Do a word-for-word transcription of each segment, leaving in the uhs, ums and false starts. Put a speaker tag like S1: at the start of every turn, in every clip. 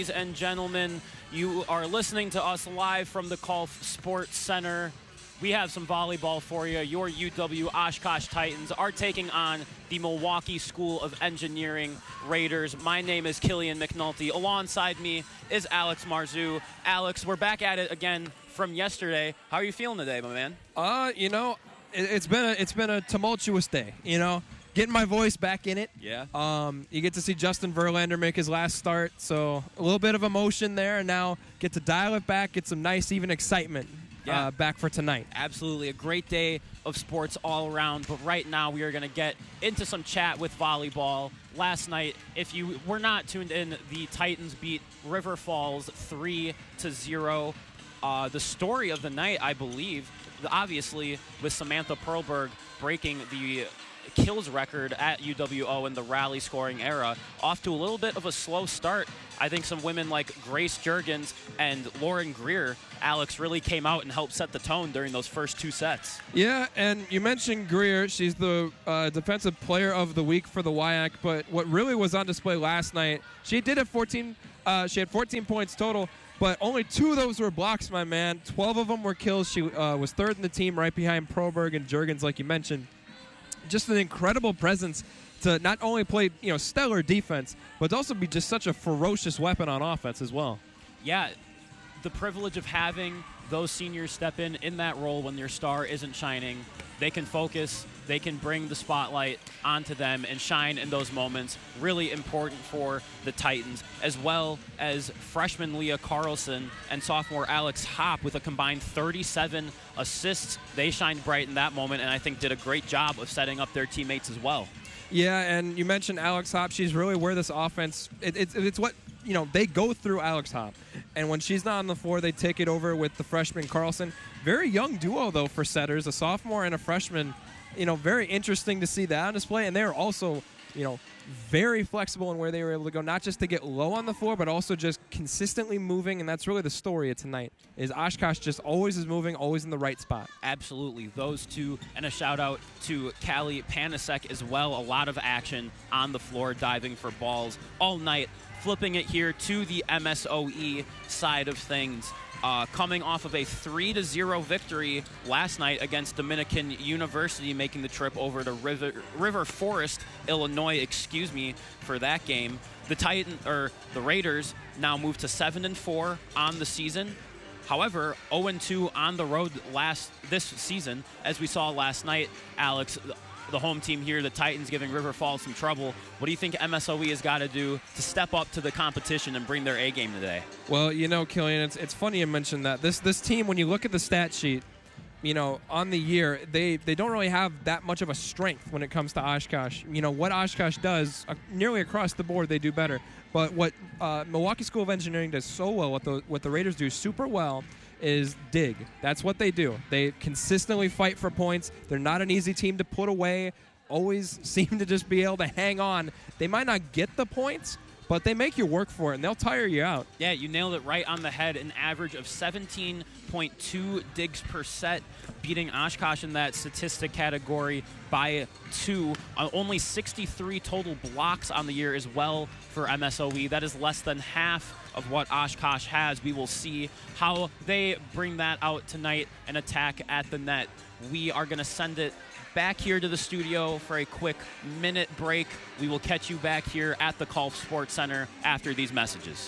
S1: ladies and gentlemen. You are listening to us live from the Kolf Sports Center. We have some volleyball for you. Your U W Oshkosh Titans are taking on the Milwaukee School of Engineering Raiders. My name is Killian McNulty. Alongside me is Alex Marzu. Alex, we're back at it again from yesterday. How are you feeling today, my man?
S2: Uh, you know, it, it's been a it's been a tumultuous day. You know, getting my voice back in it.
S1: Yeah.
S2: Um, you get to see Justin Verlander make his last start, so a little bit of emotion there, and now get to dial it back, get some nice even excitement.
S1: Yeah.
S2: Uh, back for tonight.
S1: Absolutely. A great day of sports all around. But right now we are going to get into some chat with volleyball. Last night, if you were not tuned in, the Titans beat River Falls three to zero. Uh, the story of the night, I believe, obviously, with Samantha Perlberg breaking the kills record at U W O in the rally scoring era, off to a little bit of a slow start. I think some women like Grace Jurgens and Lauren Greer, Alex, really came out and helped set the tone during those first two sets.
S2: Yeah, and you mentioned Greer. She's the uh, Defensive Player of the Week for the W I A C, but what really was on display last night, she did have fourteen, uh, she had fourteen points total, but only two of those were blocks, my man. twelve of them were kills. She uh, was third in the team right behind Perlberg and Jurgens, like you mentioned. Just an incredible presence to not only play, you know, stellar defense, but to also be just such a ferocious weapon on offense as well.
S1: Yeah, the privilege of having those seniors step in in that role when your star isn't shining. They can focus, they can bring the spotlight onto them and shine in those moments. Really important for the Titans, as well as freshman Leah Carlson and sophomore Alex Hopp with a combined thirty-seven assists. They shined bright in that moment and I think did a great job of setting up their teammates as well.
S2: Yeah, and you mentioned Alex Hopp. She's really where this offense, it, it's, it's what, you know, they go through Alex Hopp. And when she's not on the floor, they take it over with the freshman Carlson. Very young duo, though, for setters, a sophomore and a freshman. You know, very interesting to see that on display. And they're also, you know, very flexible in where they were able to go, not just to get low on the floor, but also just consistently moving. And that's really the story of tonight, is Oshkosh just always is moving, always in the right spot.
S1: Absolutely. Those two, and a shout out to Callie Panasek as well. A lot of action on the floor, diving for balls all night. Flipping it here to the M S O E side of things. Uh, coming off of a three to zero victory last night against Dominican University, making the trip over to River, River Forest, Illinois, excuse me, for that game. The Titan or the Raiders now move to seven and four on the season. However, oh and two on the road last this season, as we saw last night. Alex, the home team here, the Titans, giving River Falls some trouble. What do you think M S O E has got to do to step up to the competition and bring their A game today?
S2: Well, you know, Killian, it's it's funny you mentioned that. This this team, when you look at the stat sheet, you know, on the year, they, they don't really have that much of a strength when it comes to Oshkosh. You know, what Oshkosh does, uh, nearly across the board, they do better. But what uh, Milwaukee School of Engineering does so well, what the, what the Raiders do super well, is dig. That's what they do. They consistently fight for points. They're not an easy team to put away. Always seem to just be able to hang on. They might not get the points, but they make you work for it, and they'll tire you out.
S1: Yeah, you nailed it right on the head. An average of seventeen point two digs per set, beating Oshkosh in that statistic category by two. Uh, only sixty-three total blocks on the year as well for M S O E. That is less than half of what Oshkosh has. We will see how they bring that out tonight and attack at the net. We are going to send it back here to the studio for a quick minute break. We will catch you back here at the Kolf Sports Center after these messages.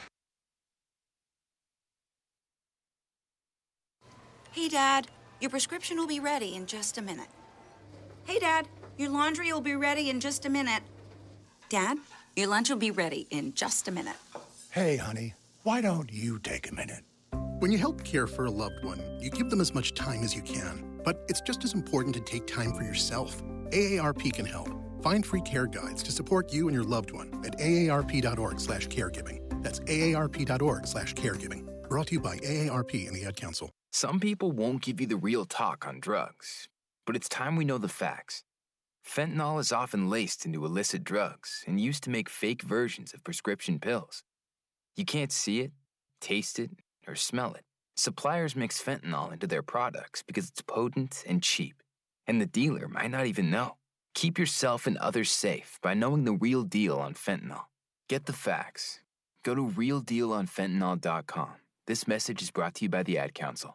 S3: Hey, Dad, your prescription will be ready in just a minute. Hey, Dad, your laundry will be ready in just a minute. Dad, your lunch will be ready in just a minute.
S4: Hey, honey, why don't you take a minute?
S5: When you help care for a loved one, you give them as much time as you can. But it's just as important to take time for yourself. A A R P can help. Find free care guides to support you and your loved one at aarp.org slash caregiving. That's aarp.org slash caregiving. Brought to you by A A R P and the Ad Council.
S6: Some people won't give you the real talk on drugs, but it's time we know the facts. Fentanyl is often laced into illicit drugs and used to make fake versions of prescription pills. You can't see it, taste it, or smell it. Suppliers mix fentanyl into their products because it's potent and cheap, and the dealer might not even know. Keep yourself and others safe by knowing the real deal on fentanyl. Get the facts. Go to real deal on fentanyl dot com. This message is brought to you by the Ad Council.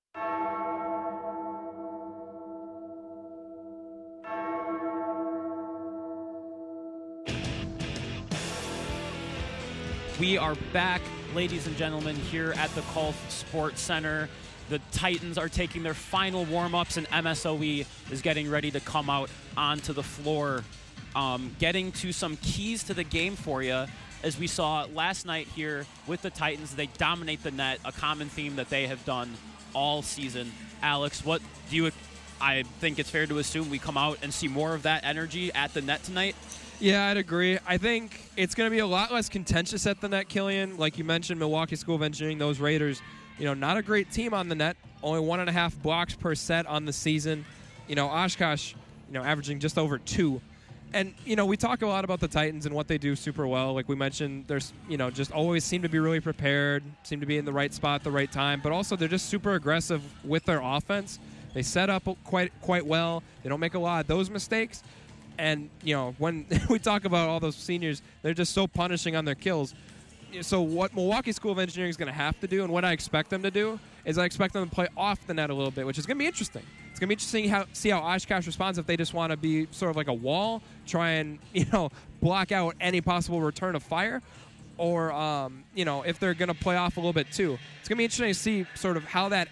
S1: We are back, ladies and gentlemen, here at the Colf Sports Center. The Titans are taking their final warm-ups, and M S O E is getting ready to come out onto the floor. Um, getting to some keys to the game for you. As we saw last night here with the Titans, they dominate the net, a common theme that they have done all season. Alex, what do you, I think it's fair to assume we come out and see more of that energy at the net tonight?
S2: Yeah, I'd agree. I think it's going to be a lot less contentious at the net, Killian. Like you mentioned, Milwaukee School of Engineering, those Raiders, you know, not a great team on the net. Only one and a half blocks per set on the season. You know, Oshkosh, you know, averaging just over two. And, you know, we talk a lot about the Titans and what they do super well. Like we mentioned, there's, you know, just always seem to be really prepared, seem to be in the right spot at the right time. But also they're just super aggressive with their offense. They set up quite quite well. They don't make a lot of those mistakes. And, you know, when we talk about all those seniors, they're just so punishing on their kills. So what Milwaukee School of Engineering is going to have to do, and what I expect them to do, is I expect them to play off the net a little bit, which is going to be interesting. It's going to be interesting how see how Oshkosh responds if they just want to be sort of like a wall, try and, you know, block out any possible return of fire, or, um, you know, if they're going to play off a little bit too. It's going to be interesting to see sort of how that